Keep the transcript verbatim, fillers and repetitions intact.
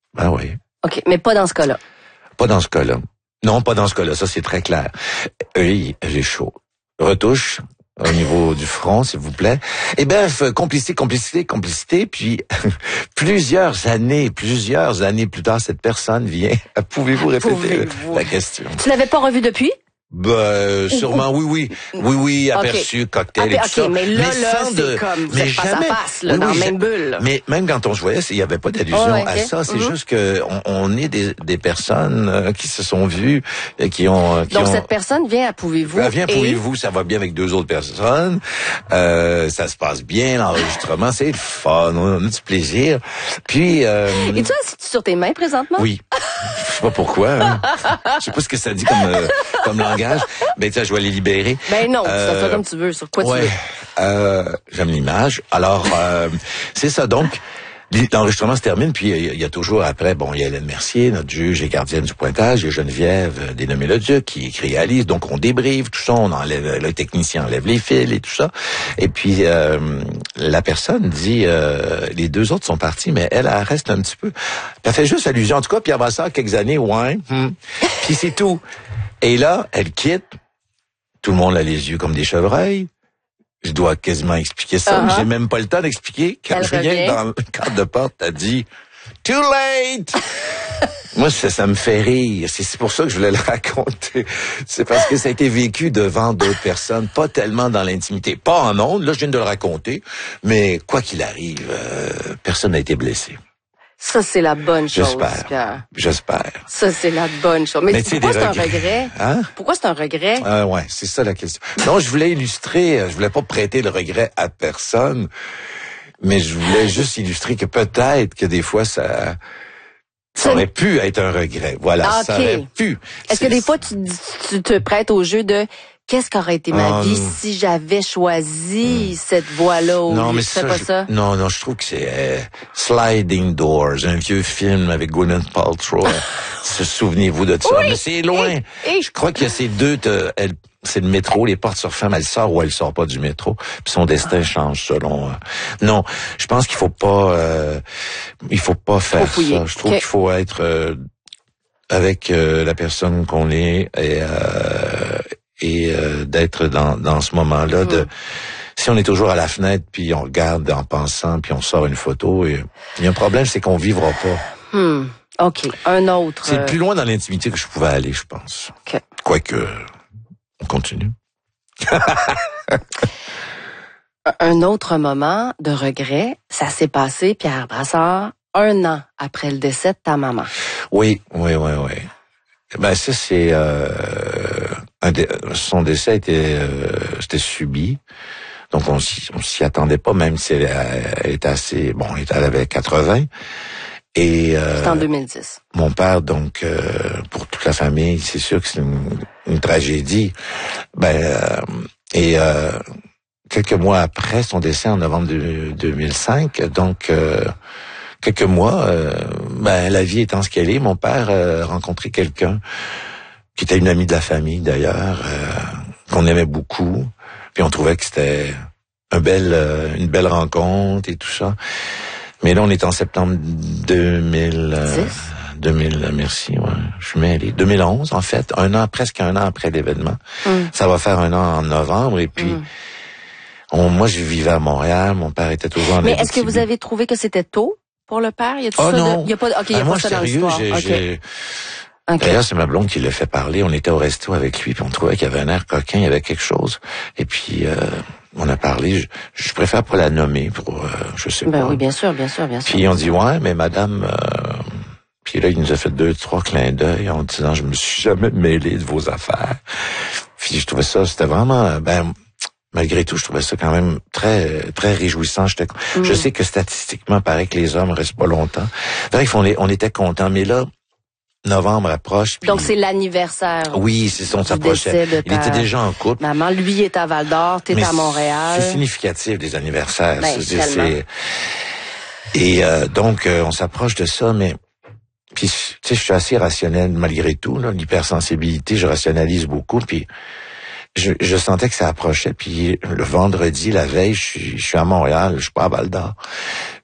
Ben oui. OK, mais pas dans ce cas-là. Pas dans ce cas-là. Non, pas dans ce cas-là, ça c'est très clair. Oui, j'ai chaud. Retouche au niveau du front, s'il vous plaît. Et bref, complicité, complicité, complicité, puis plusieurs années, plusieurs années plus tard, cette personne vient. Pouvez-vous répéter Pouvez-vous? la question? Tu l'avais pas revu depuis? Ben, sûrement, oui, oui. Oui, oui, aperçu, okay. cocktail et tout okay, ça. mais là, mais là, c'est de, comme, vous êtes face à face, là, oui, dans oui, la même bulle. Mais même quand on se voyait, il n'y avait pas d'allusion oh, okay. à ça. C'est mm-hmm. juste que on, on est des, des personnes euh, qui se sont vues, et qui ont... Qui Donc, ont... cette personne vient à Pouvez-vous? Elle vient à et... Pouvez-vous, ça va bien avec deux autres personnes. Euh, ça se passe bien, l'enregistrement, c'est le fun, on a du plaisir. Puis... Euh... Et tu assis sur tes mains présentement? Oui. Je sais pas pourquoi. Hein. Je sais pas ce que ça dit comme, euh, comme langage. Ben, je vais les libérer. Ben non, euh, ça fait comme tu veux, sur quoi ouais, tu veux. Euh, j'aime l'image. Alors, euh, c'est ça. Donc, l'enregistrement se termine, puis il y, y a toujours après, bon, il y a Hélène Mercier, notre juge et gardienne du pointage, il y a Geneviève, dénommée le Duc, qui réalise. Donc, on débriefe tout ça, on enlève, le technicien enlève les fils et tout ça. Et puis, euh, la personne dit, euh, les deux autres sont partis, mais elle, elle reste un petit peu. Elle fait juste allusion. En tout cas, puis avant ça, quelques années, ouais. Hmm. Puis c'est tout. Et là, elle quitte. Tout le monde a les yeux comme des chevreuils. Je dois quasiment expliquer ça. Uh-huh. J'ai même pas le temps d'expliquer. Quand je viens dans le cadre de porte, t'as dit « Too late! » Moi, ça, ça me fait rire. C'est pour ça que je voulais le raconter. C'est parce que ça a été vécu devant d'autres personnes, pas tellement dans l'intimité. Pas en ondes, là, je viens de le raconter. Mais quoi qu'il arrive, euh, personne n'a été blessé. Ça, c'est la bonne chose, J'espère. Pierre. J'espère. Ça, c'est la bonne chose. Mais, Mais pourquoi c'est un regret? Hein? Pourquoi c'est un regret? Euh, ouais, c'est ça la question. Non, je voulais illustrer, je voulais pas prêter le regret à personne, mais je voulais juste illustrer que peut-être que des fois, ça... Ça aurait pu être un regret. Voilà, ah, okay. Ça aurait pu. Est-ce que des fois, tu, tu te prêtes au jeu de... Qu'est-ce qu'aurait été ma oh, vie non. si j'avais choisi hmm. cette voie-là au non, lieu mais de ça, pas je, ça? Non, non, je trouve que c'est euh, Sliding Doors, un vieux film avec Gwyneth Paltrow. Se souvenez-vous de ça? Oui. Mais c'est loin. Et, et... Je crois qu'il y a ces deux... Te, elle, c'est le métro, les portes se referment, elle sort ou elle sort pas du métro. Puis son destin ah. change selon... Euh... Non, je pense qu'il faut pas... Euh, il faut pas faire faut ça. Je trouve okay. qu'il faut être euh, avec euh, la personne qu'on est et... Euh, et euh, d'être dans dans ce moment-là de mmh. si on est toujours à la fenêtre puis on regarde en pensant puis on sort une photo et il y a un problème, c'est qu'on vivra pas. Mmh. OK, un autre. C'est plus loin dans l'intimité que je pouvais aller, je pense. OK. Quoique on continue. Un autre moment de regret, ça s'est passé, Pierre Brassard, un an après le décès de ta maman. Oui, oui, oui, oui. Ben ça c'est euh, un dé- son décès était euh, c'était subi, donc on s'y, on s'y attendait pas, même si elle, elle était assez bon, elle avait quatre-vingts et euh, c'était en deux mille dix. Mon père donc euh, pour toute la famille, c'est sûr que c'est une, une tragédie. Ben euh, et euh, quelques mois après son décès en novembre de, deux mille cinq, donc euh, quelques mois, euh, ben la vie étant ce qu'elle est, mon père a rencontré quelqu'un qui était une amie de la famille d'ailleurs, euh, qu'on aimait beaucoup, puis on trouvait que c'était un bel, euh, une belle rencontre et tout ça. Mais là, on est en septembre deux mille, euh, deux mille, merci, ouais, je suis mêlé. deux mille onze, en fait, un an, presque un an après l'événement. Mm. Ça va faire un an en novembre, et puis mm. on, moi, je vivais à Montréal, mon père était toujours en Mais est-ce que vous avez trouvé que c'était tôt pour le père? Y a oh ça non! De... Y a pas... OK, y a ah, pas moi, ça sérieux, dans j'ai... okay. j'ai... Okay. D'ailleurs, c'est ma blonde qui l'a fait parler. On était au resto avec lui, puis on trouvait qu'il y avait un air coquin, il y avait quelque chose. Et puis, euh, on a parlé. Je, je préfère pas la nommer pour, euh, je sais ben pas. Oui, bien sûr, bien sûr, bien sûr. Puis on dit ouais, mais madame. Euh... Puis là, il nous a fait deux, trois clins d'œil en disant je me suis jamais mêlé de vos affaires. Puis je trouvais ça, c'était vraiment, ben. Malgré tout, je trouvais ça quand même très très réjouissant. J'étais, mmh. Je sais que statistiquement, il paraît que les hommes restent pas longtemps. Bref, on, on était contents, mais là, novembre approche. Puis... Donc c'est l'anniversaire. Oui, c'est son s'approchait. De ta... Il était déjà en couple. Maman, lui est à Val d'Or, t'es à Montréal. C'est significatif des anniversaires. Ben, c'est, c'est... Et euh, donc euh, on s'approche de ça, mais puis tu sais, je suis assez rationnel malgré tout. Là, l'hypersensibilité, je rationalise beaucoup, puis. Je, je sentais que ça approchait, puis le vendredi, la veille, je suis, je suis à Montréal, je suis pas à Val-d'Or.